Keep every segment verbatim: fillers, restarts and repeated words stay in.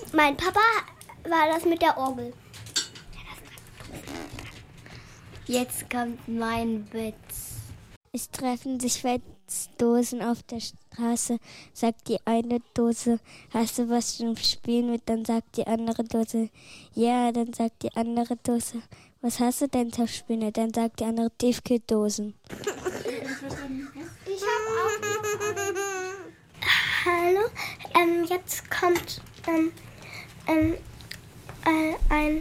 mein Papa war das mit der Orgel. Jetzt kommt mein Witz. Es treffen sich Dosen auf der Straße, sagt die eine Dose, hast du was zum Spielen mit? Dann sagt die andere Dose, ja, dann sagt die andere Dose, was hast du denn zum Spielen mit? Dann sagt die andere, Tiefkühldosen. Ich habe auch. Hallo, ähm, jetzt kommt ähm, ähm, äh, ein,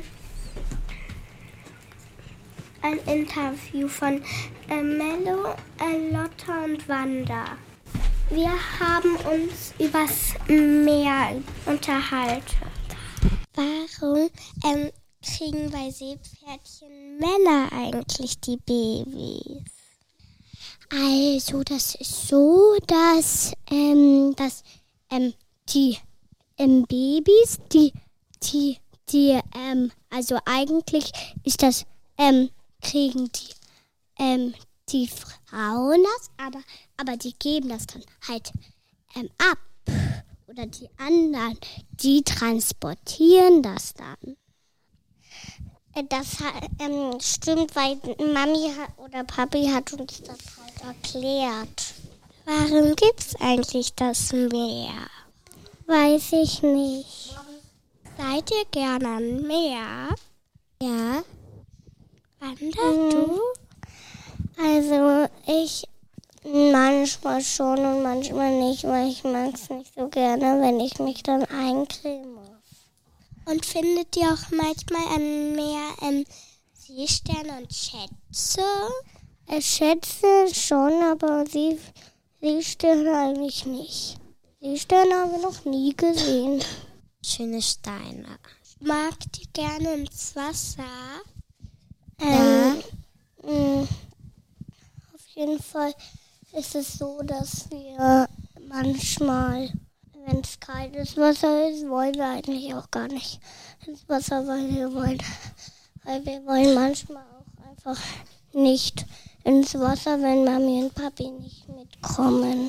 ein Interview von äh, Mello, äh, Lotta und Wanda. Wir haben uns übers Meer unterhalten. Warum ähm, kriegen bei Seepferdchen Männer eigentlich die Babys? Also, das ist so, dass, ähm, dass ähm, die ähm, Babys, die, die, die, ähm, also eigentlich ist das, ähm, kriegen die, ähm, die Frauen das, aber, aber die geben das dann halt ähm, ab. Oder die anderen, die transportieren das dann. Das ähm, stimmt, weil Mami hat, oder Papi hat uns das halt erklärt. Warum gibt's eigentlich das Meer? Weiß ich nicht. Seid ihr gerne am Meer? Ja. Wanda, du? Also ich manchmal schon und manchmal nicht, weil ich mag es nicht so gerne, wenn ich mich dann eincremen muss. Und findet ihr auch manchmal am Meer ähm, Seesterne und Schätze? Äh, Schätze schon, aber Sie, Seesterne eigentlich nicht. Seesterne haben wir noch nie gesehen. Schöne Steine. Magt ihr gerne ins Wasser? Ähm, ja. Mh, auf jeden Fall ist es so, dass wir manchmal, wenn es kaltes Wasser ist, wollen wir eigentlich auch gar nicht ins Wasser, weil wir wollen, weil wir wollen manchmal auch einfach nicht ins Wasser, wenn Mami und Papi nicht mitkommen.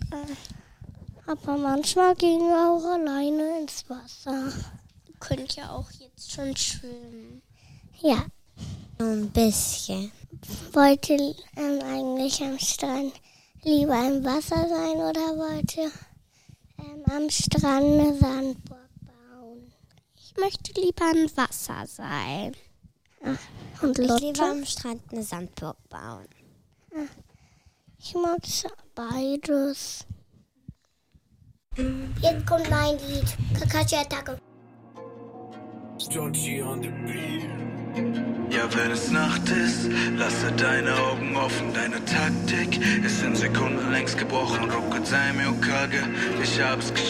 Aber manchmal gehen wir auch alleine ins Wasser. Ihr könnt ja auch jetzt schon schwimmen. Ja. Ein bisschen. Wollt ihr ähm, eigentlich am Strand lieber im Wasser sein oder wollt ihr ähm, am Strand eine Sandburg bauen? Ich möchte lieber im Wasser sein. Ach, und Lotte? Ich lieber am Strand eine Sandburg bauen. Ach, ich mag beides. Jetzt kommt mein Lied. Kakashi-Attacke. Ja, wenn es Nacht ist, lasse deine Augen offen. Deine Taktik ist in Sekunden längst gebrochen. Rokudai Myokage, ich hab's geschafft.